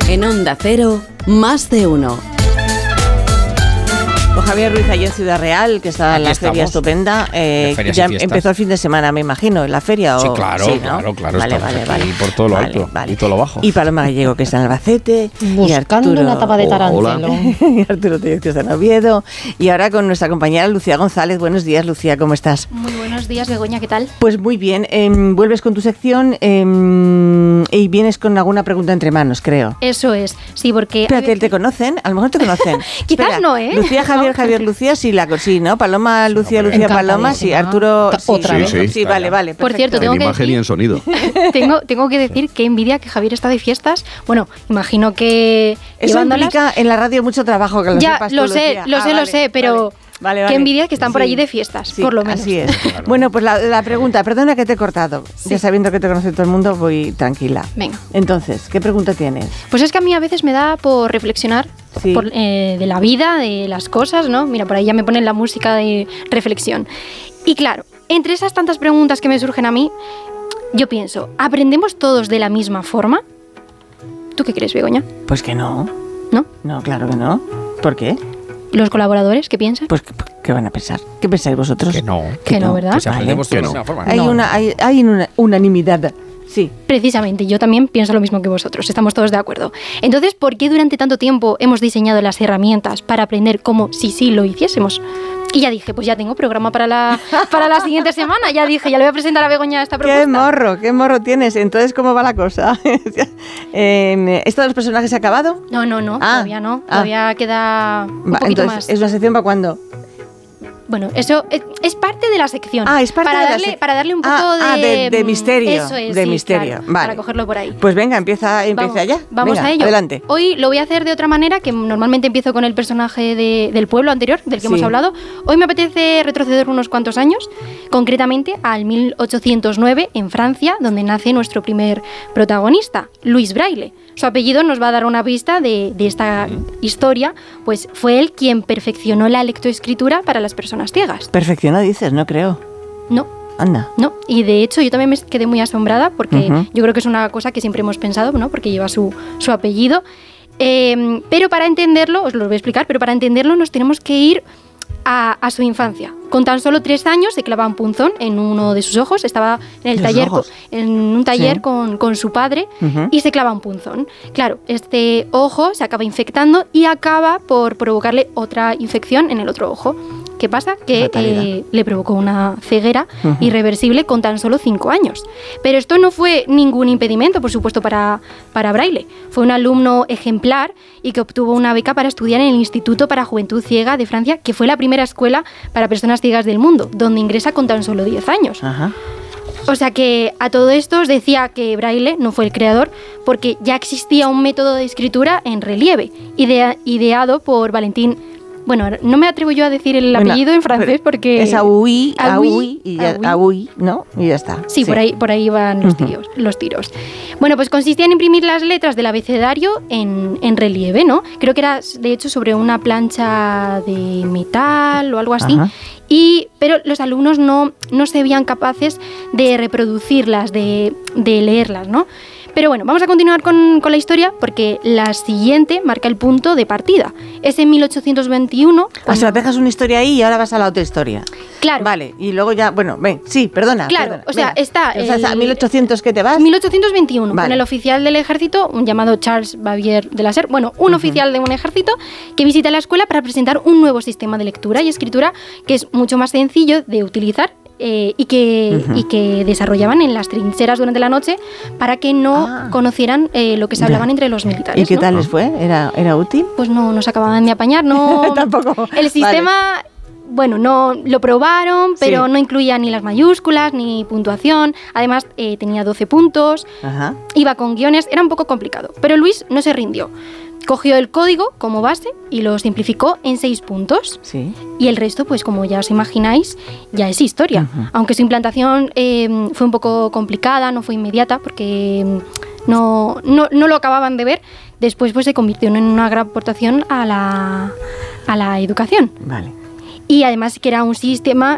En Onda Cero, más de uno. Con Javier Ruiz allí en Ciudad Real, que está en la feria estupenda. Ya empezó el fin de semana, me imagino, en la feria. Sí, claro, sí, ¿no? claro. Vale. Y por todo lo alto y todo lo bajo. Y Paloma Gallego, que está en Albacete. Buscando una tapa de tarancelo. Y Arturo Tellez, que está en Oviedo. Y ahora con nuestra compañera Lucía González. Buenos días, Lucía, ¿cómo estás? Muy buenos días, Begoña, ¿qué tal? Pues muy bien. Vuelves con tu sección y vienes con alguna pregunta entre manos, creo. Eso es, sí, porque... Espérate, ¿te conocen? A lo mejor te conocen. Quizás Espera, no, ¿eh? Lucía, Javier, Lucía, sí, ¿no? Paloma, Lucía, Paloma, sí, Arturo... Otra vez. Sí, vale. Perfecto. Por cierto, tengo en que imagen decir, y en sonido. tengo que decir que envidia que Javier está de fiestas. Bueno, imagino que Eso implica en la radio mucho trabajo, que lo ya, sepas tú, lo sé, Lucía. lo sé, pero... Vale. Qué envidia que están por allí de fiestas, sí, por lo menos. Así es. Claro. Bueno, pues la pregunta, perdona que te he cortado. Sí. Ya sabiendo que te conoce todo el mundo, voy tranquila. Venga. Entonces, ¿qué pregunta tienes? Pues es que a mí a veces me da por reflexionar Sí. de la vida, de las cosas, ¿no? Mira, por ahí ya me ponen la música de reflexión. Y claro, entre esas tantas preguntas que me surgen a mí, yo pienso, ¿aprendemos todos de la misma forma? ¿Tú qué crees, Begoña? Pues que no. ¿No? No, claro que no. ¿Por qué? ¿Los colaboradores qué piensan? Pues, ¿qué van a pensar? ¿Qué pensáis vosotros? Que no. Que no, ¿verdad? Que se aprendemos Vale. todos de la misma forma. Hay una unanimidad. Sí. Precisamente, yo también pienso lo mismo que vosotros, estamos todos de acuerdo. Entonces, ¿por qué durante tanto tiempo hemos diseñado las herramientas para aprender como si lo hiciésemos? Y ya dije, pues ya tengo programa para la siguiente semana, ya le voy a presentar a Begoña esta propuesta. Qué morro tienes. Entonces, ¿cómo va la cosa? ¿Esto de los personajes se ha acabado? No, todavía no, todavía queda un poquito entonces, más. ¿es una sección para cuándo? Bueno, eso es parte de la sección. Es parte para darle un poco de misterio. Eso es, de sí, misterio. claro, Vale. Para cogerlo por ahí. Pues venga, empieza ya. Vamos Venga, a ello. Adelante. Hoy lo voy a hacer de otra manera, que normalmente empiezo con el personaje del pueblo anterior, del que hemos hablado. Hoy me apetece retroceder unos cuantos años, concretamente al 1809 en Francia, donde nace nuestro primer protagonista, Louis Braille. Su apellido nos va a dar una pista de esta historia, pues fue él quien perfeccionó la lectoescritura para las personas ciegas. Perfeccionó, dices, no creo. No. Anda. No, y de hecho yo también me quedé muy asombrada porque yo creo que es una cosa que siempre hemos pensado, ¿no? Porque lleva su apellido. Pero para entenderlo, os lo voy a explicar, pero para entenderlo nos tenemos que ir a su infancia. Con tan solo 3 años se clava un punzón en uno de sus ojos, estaba en un taller con su padre y se clava un punzón. Claro, este ojo se acaba infectando y acaba por provocarle otra infección en el otro ojo. ¿Qué pasa? Que le provocó una ceguera irreversible con tan solo 5 años. Pero esto no fue ningún impedimento, por supuesto, para Braille. Fue un alumno ejemplar y que obtuvo una beca para estudiar en el Instituto para Juventud Ciega de Francia, que fue la primera escuela para personas ciegas del mundo, donde ingresa con tan solo 10 años. Ajá. O sea que a todo esto os decía que Braille no fue el creador porque ya existía un método de escritura en relieve, ideado por Valentín. Bueno, no me atrevo yo a decir el apellido en francés porque... Es Aui, ¿no? Y ya está. Sí, por ahí van los tiros. Bueno, pues consistía en imprimir las letras del abecedario en relieve, ¿no? Creo que era, de hecho, sobre una plancha de metal o algo así. Pero los alumnos no se veían capaces de reproducirlas, de leerlas, ¿no? Pero bueno, vamos a continuar con la historia porque la siguiente marca el punto de partida. Es en 1821. O sea, dejas una historia ahí y ahora vas a la otra historia. Claro. Vale, y luego ya, perdona. Claro, o sea, está... ¿a 1800 qué te vas? 1821, vale. Con el oficial del ejército, un llamado Charles Bavier de la Serre, un oficial de un ejército que visita la escuela para presentar un nuevo sistema de lectura y escritura que es mucho más sencillo de utilizar y que desarrollaban en las trincheras durante la noche para que no conocieran lo que se hablaban entre los militares. ¿Y qué tal les fue? ¿Era útil? Pues no se acababan de apañar, no. Tampoco. El sistema... Vale. Bueno, no lo probaron, pero no incluía ni las mayúsculas ni puntuación. Además, tenía 12 puntos, iba con guiones, era un poco complicado. Pero Luis no se rindió. Cogió el código como base y lo simplificó en 6 puntos. Sí. Y el resto, pues como ya os imagináis, ya es historia. Aunque su implantación fue un poco complicada, no fue inmediata, porque no lo acababan de ver. Después pues se convirtió en una gran aportación a la educación. Vale. Y además que era un sistema